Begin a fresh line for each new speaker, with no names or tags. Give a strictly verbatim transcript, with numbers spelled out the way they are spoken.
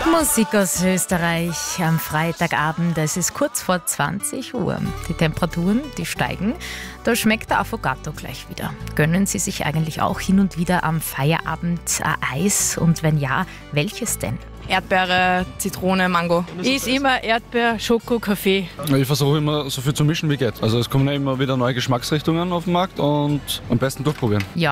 Musik aus Österreich am Freitagabend. Es ist kurz vor zwanzig Uhr. Die Temperaturen, die steigen. Da schmeckt der Affogato gleich wieder. Gönnen Sie sich eigentlich auch hin und wieder am Feierabend ein Eis? Und wenn ja, welches denn?
Erdbeere, Zitrone, Mango.
Ich esse immer Erdbeer, Schoko, Kaffee.
Ich versuche immer so viel zu mischen wie geht. Also es kommen ja immer wieder neue Geschmacksrichtungen auf den Markt und am besten durchprobieren.
Ja,